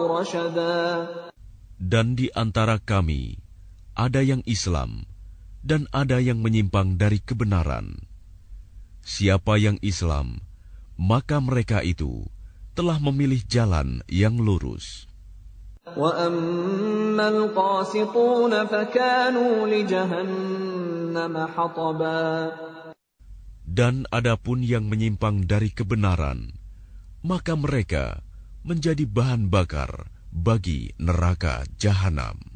Dan di antara kami ada yang Islam dan ada yang menyimpang dari kebenaran. Siapa yang Islam, maka mereka itu telah memilih jalan yang lurus. وَأَمَّا الْقَاسِطُونَ فَكَانُوا لِجَهَنَّمَ حَطَبًا. Dan adapun yang menyimpang dari kebenaran, maka mereka menjadi bahan bakar bagi neraka Jahanam.